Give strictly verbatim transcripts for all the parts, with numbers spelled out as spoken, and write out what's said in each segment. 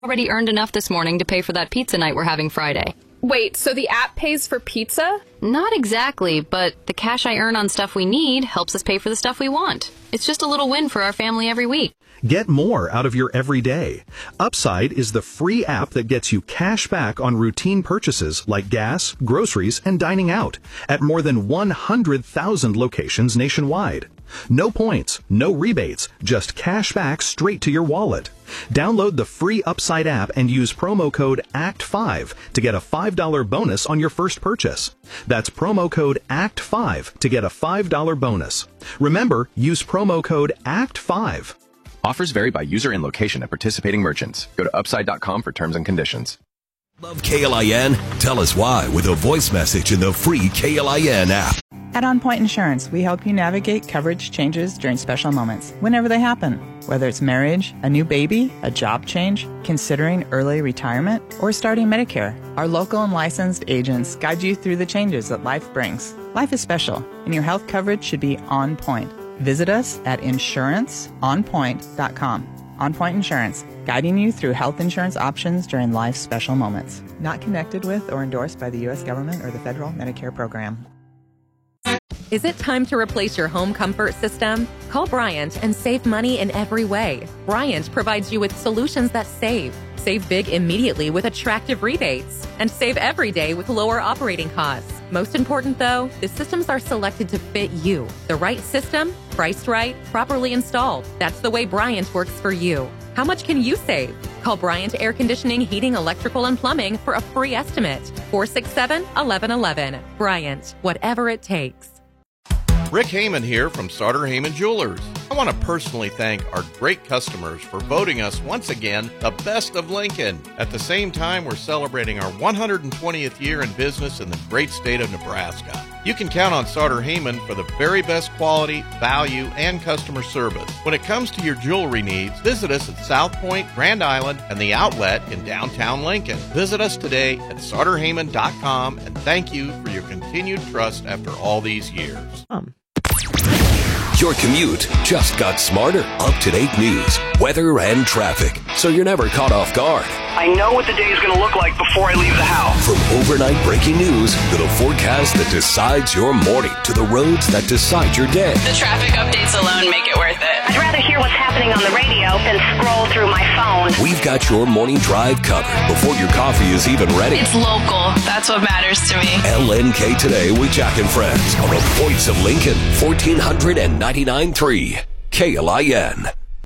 Already earned enough this morning to pay for that pizza night we're having Friday. Wait, so the app pays for pizza? Not exactly, but the cash I earn on stuff we need helps us pay for the stuff we want. It's just a little win for our family every week. Get more out of your everyday. Upside is the free app that gets you cash back on routine purchases like gas, groceries, and dining out at more than one hundred thousand locations nationwide. No points, no rebates, just cash back straight to your wallet. Download the free Upside app and use promo code A C T five to get a five dollars bonus on your first purchase. That's promo code A C T five to get a five dollars bonus. Remember, use promo code A C T five. Offers vary by user and location at participating merchants. Go to upside dot com for terms and conditions. Love K L I N? Tell us why with a voice message in the free K L I N app. At On Point Insurance, we help you navigate coverage changes during special moments, whenever they happen. Whether it's marriage, a new baby, a job change, considering early retirement, or starting Medicare, our local and licensed agents guide you through the changes that life brings. Life is special, and your health coverage should be on point. Visit us at insurance on point dot com. On Point Insurance, guiding you through health insurance options during life's special moments. Not connected with or endorsed by the U S government or the federal Medicare program. Is it time to replace your home comfort system? Call Bryant and save money in every way. Bryant provides you with solutions that save. Save big immediately with attractive rebates. And save every day with lower operating costs. Most important, though, the systems are selected to fit you. The right system, priced right, properly installed. That's the way Bryant works for you. How much can you save? Call Bryant Air Conditioning, Heating, Electrical, and Plumbing for a free estimate. four six seven, one one one one. Bryant, whatever it takes. Rick Heyman here from Sartor Heyman Jewelers. I want to personally thank our great customers for voting us once again the best of Lincoln. At the same time, we're celebrating our one hundred twentieth year in business in the great state of Nebraska. You can count on Sartor Heyman for the very best quality, value, and customer service. When it comes to your jewelry needs, visit us at South Point, Grand Island, and the Outlet in downtown Lincoln. Visit us today at sartor heyman dot com and thank you for your continued trust after all these years. Um. Your commute just got smarter. Up-to-date news, weather, and traffic, so you're never caught off guard. I know what the day is going to look like before I leave the house. From overnight breaking news to the forecast that decides your morning to the roads that decide your day. The traffic updates alone make it worth it. I'd rather hear what's happening on the radio than scroll through my phone. We've got your morning drive covered before your coffee is even ready. It's local. That's what matters to me. L N K Today with Jack and Friends on the voice of Lincoln, fourteen ninety-nine point three K L I N.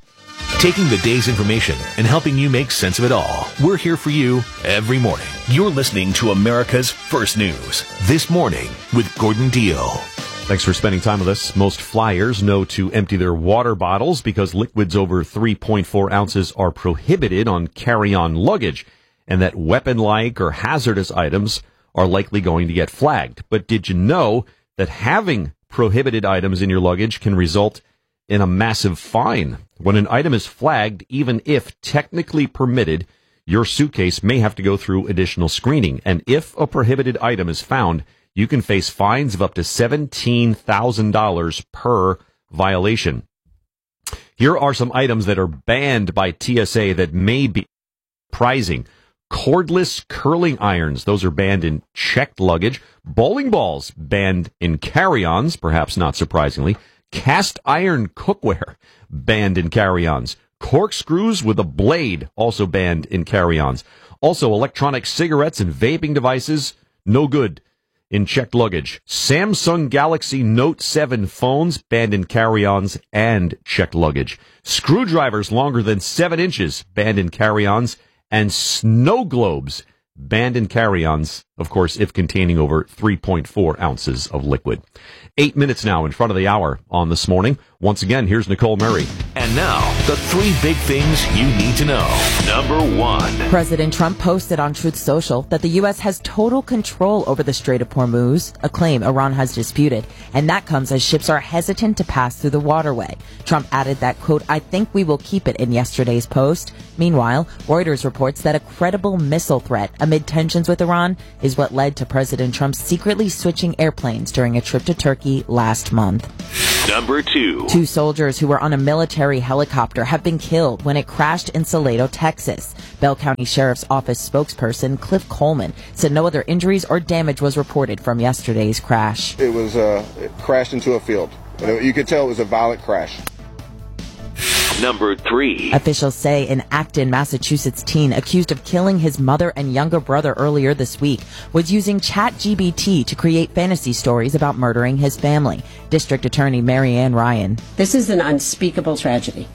Taking the day's information and helping you make sense of it all. We're here for you every morning. You're listening to America's First News. This Morning with Gordon Deal. Thanks for spending time with us. Most flyers know to empty their water bottles because liquids over three point four ounces are prohibited on carry-on luggage, and that weapon-like or hazardous items are likely going to get flagged. But did you know that having prohibited items in your luggage can result in a massive fine? When an item is flagged, even if technically permitted, your suitcase may have to go through additional screening. And if a prohibited item is found, you can face fines of up to seventeen thousand dollars per violation. Here are some items that are banned by T S A that may be surprising. Cordless curling irons, those are banned in checked luggage. Bowling balls, banned in carry-ons, perhaps not surprisingly. Cast iron cookware, banned in carry-ons. Corkscrews with a blade, also banned in carry-ons. Also, electronic cigarettes and vaping devices, no good in checked luggage. Samsung Galaxy Note seven phones, banned in carry-ons and checked luggage. Screwdrivers longer than seven inches, banned in carry-ons. And snow globes, banned in carry-ons, of course, if containing over three point four ounces of liquid. Eight minutes now in front of the hour on This Morning. Once again, here's Nicole Murray. And now, the three big things you need to know. Number one. President Trump posted on Truth Social that the U S has total control over the Strait of Hormuz, a claim Iran has disputed. And that comes as ships are hesitant to pass through the waterway. Trump added that, quote, I think we will keep it in yesterday's post. Meanwhile, Reuters reports that a credible missile threat amid tensions with Iran is what led to President Trump secretly switching airplanes during a trip to Turkey last month. Number two. Two soldiers who were on a military helicopter have been killed when it crashed in Salado, Texas. Bell County Sheriff's Office spokesperson Cliff Coleman said no other injuries or damage was reported from yesterday's crash. It was uh, it crashed into a field. You could tell it was a violent crash. Number three. Officials say an Acton, Massachusetts teen accused of killing his mother and younger brother earlier this week was using ChatGPT to create fantasy stories about murdering his family. District Attorney Mary Ann Ryan. This is an unspeakable tragedy.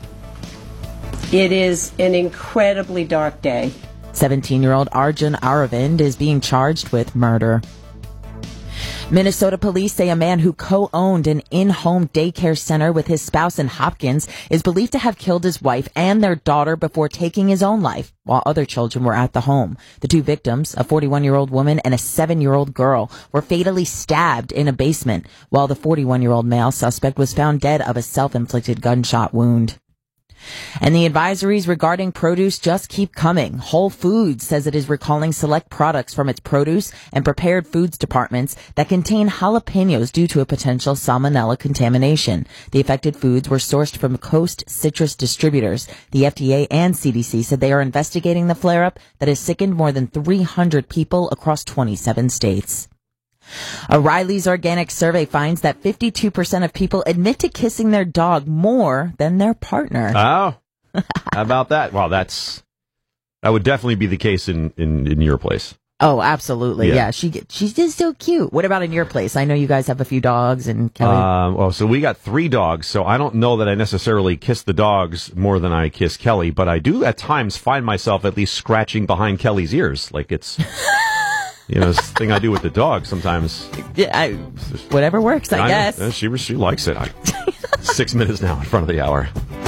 It is an incredibly dark day. seventeen-year-old Arjun Aravind is being charged with murder. Minnesota police say a man who co-owned an in-home daycare center with his spouse in Hopkins is believed to have killed his wife and their daughter before taking his own life while other children were at the home. The two victims, a forty-one-year-old woman and a seven-year-old girl, were fatally stabbed in a basement, while the forty-one-year-old male suspect was found dead of a self-inflicted gunshot wound. And the advisories regarding produce just keep coming. Whole Foods says it is recalling select products from its produce and prepared foods departments that contain jalapenos due to a potential salmonella contamination. The affected foods were sourced from Coast Citrus Distributors. The F D A and C D C said they are investigating the flare-up that has sickened more than three hundred people across twenty-seven states. O'Reilly's Organic Survey finds that fifty-two percent of people admit to kissing their dog more than their partner. Oh, how about that? Well, that's that would definitely be the case in, in, in your place. Oh, absolutely. Yeah. yeah, she she's just so cute. What about in your place? I know you guys have a few dogs and Kelly. Um, well, so we got three dogs, so I don't know that I necessarily kiss the dogs more than I kiss Kelly, but I do at times find myself at least scratching behind Kelly's ears, like it's. You know, this thing I do with the dog sometimes. Yeah, I, whatever works, I, I guess. Know, she she likes it. I, six minutes now in front of the hour.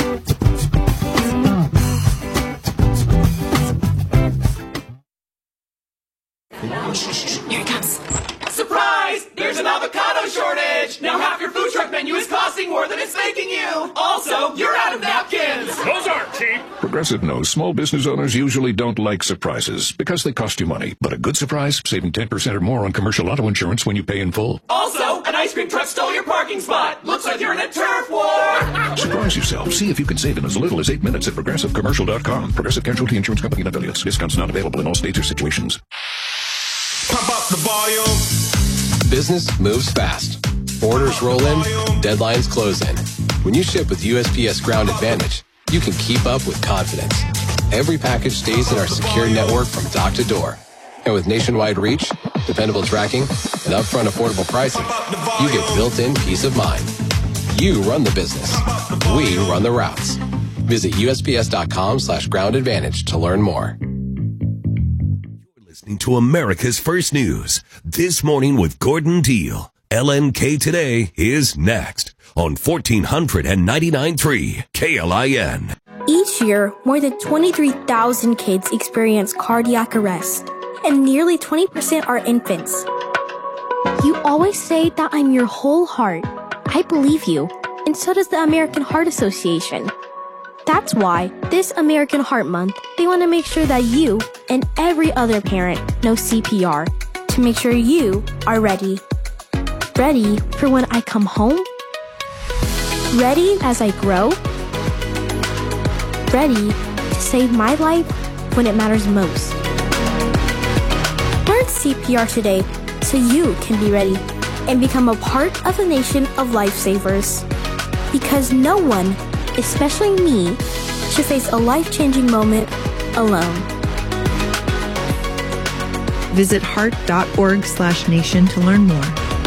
Here it comes. Surprise! There's an avocado shortage! Now half your food truck menu is costing more than it's making you! Also, you're out of napkins! Those aren't cheap! Progressive knows small business owners usually don't like surprises because they cost you money. But a good surprise, saving ten percent or more on commercial auto insurance when you pay in full. Also, an ice cream truck stole your parking spot! Looks like you're in a turf war! Surprise yourself. See if you can save in as little as eight minutes at progressive commercial dot com. Progressive Casualty Insurance Company and affiliates. Discounts not available in all states or situations. Pump up the volume. Business moves fast. Orders roll in, deadlines close in. When you ship with U S P S Ground Advantage, you can keep up with confidence. Every package stays in our secure network from dock to door. And with nationwide reach, dependable tracking, and upfront affordable pricing, you get built-in peace of mind. You run the business. We run the routes. Visit U S P S dot com slash ground advantage to learn more. Listening to America's First News This Morning with Gordon Deal. L N K Today is next on fourteen ninety-nine point three K L I N. Each year, more than twenty-three thousand kids experience cardiac arrest, and nearly twenty percent are infants. You always say that I'm your whole heart. I believe you, and so does the American Heart Association. That's why this American Heart Month, they want to make sure that you and every other parent know C P R to make sure you are ready. Ready for when I come home? Ready as I grow? Ready to save my life when it matters most. Learn C P R today so you can be ready and become a part of a nation of lifesavers. Because no one, especially me, should face a life-changing moment alone. Visit heart dot org slash nation to learn more.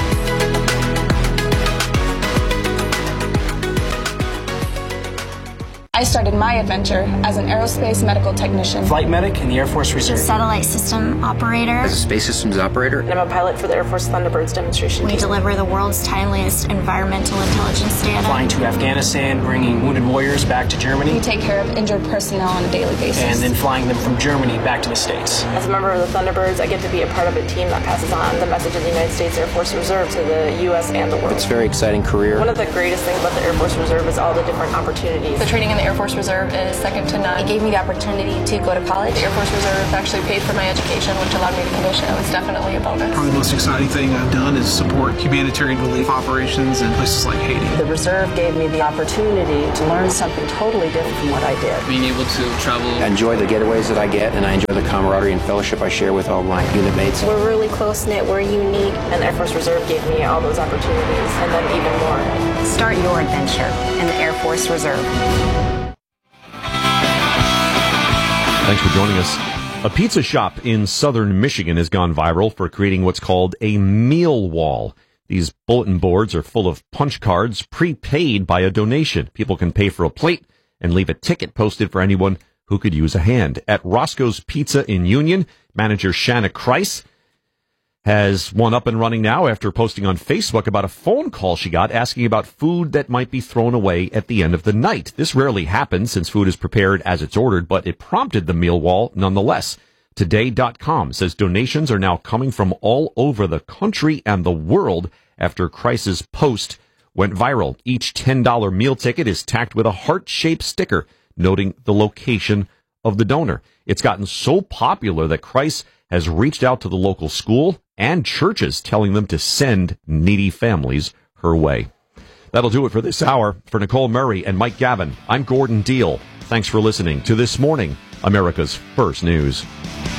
I started my adventure as an aerospace medical technician. Flight medic in the Air Force Reserve. Satellite system operator. As a space systems operator. And I'm a pilot for the Air Force Thunderbirds demonstration We team. deliver the world's timeliest environmental intelligence data. Flying to Afghanistan, bringing wounded warriors back to Germany. We take care of injured personnel on a daily basis. And then flying them from Germany back to the States. As a member of the Thunderbirds, I get to be a part of a team that passes on the message of the United States Air Force Reserve to the U S and the world. It's a very exciting career. One of the greatest things about the Air Force Reserve is all the different opportunities. The training in the Air Force Reserve is second to none. It gave me the opportunity to go to college. The Air Force Reserve actually paid for my education, which allowed me to commission. It was definitely a bonus. Probably the most exciting thing I've done is support humanitarian relief operations in places like Haiti. The Reserve gave me the opportunity to learn something totally different from what I did. Being able to travel. I enjoy the getaways that I get, and I enjoy the camaraderie and fellowship I share with all my unit mates. We're really close-knit, we're unique. And the Air Force Reserve gave me all those opportunities, and then even more. Start your adventure in the Air Force Reserve. Thanks for joining us. A pizza shop in southern Michigan has gone viral for creating what's called a meal wall. These bulletin boards are full of punch cards prepaid by a donation. People can pay for a plate and leave a ticket posted for anyone who could use a hand. At Roscoe's Pizza in Union, manager Shanna Kreis has one up and running now after posting on Facebook about a phone call she got asking about food that might be thrown away at the end of the night. This rarely happens since food is prepared as it's ordered, but it prompted the meal wall nonetheless. Today dot com says donations are now coming from all over the country and the world after Kreis's post went viral. Each ten dollar meal ticket is tacked with a heart-shaped sticker noting the location of the donor. It's gotten so popular that Kreis has reached out to the local school and churches telling them to send needy families her way. That'll do it for this hour. For Nicole Murray and Mike Gavin, I'm Gordon Deal. Thanks for listening to This Morning, America's First News.